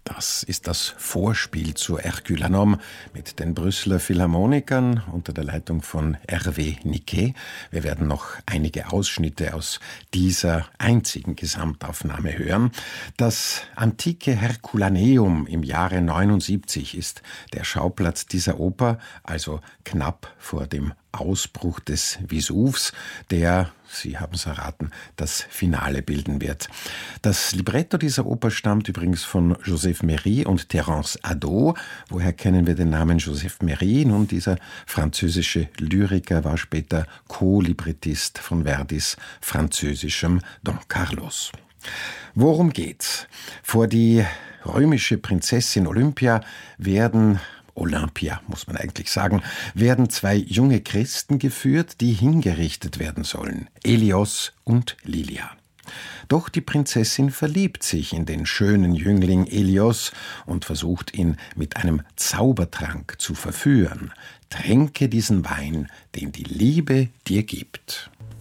Das ist das Vorspiel zu Hercule en Homme mit den Brüsseler Philharmonikern unter der Leitung von Hervé Niquet. Wir werden noch einige Ausschnitte aus dieser einzigen Gesamtaufnahme hören. Das antike Herculaneum im Jahre 79 ist der Schauplatz dieser Oper, also knapp vor dem Ausbruch des Vesuvs, der, Sie haben es erraten, das Finale bilden wird. Das Libretto dieser Oper stammt übrigens von Joseph Méry und Terence Hadot. Woher kennen wir den Namen Joseph Méry? Nun, dieser französische Lyriker war später Co-Librettist von Verdis französischem Don Carlos. Worum geht's? Vor die römische Prinzessin Olympia muss man eigentlich sagen, werden zwei junge Christen geführt, die hingerichtet werden sollen, Helios und Lilia. Doch die Prinzessin verliebt sich in den schönen Jüngling Helios und versucht ihn mit einem Zaubertrank zu verführen. Tränke diesen Wein, den die Liebe dir gibt.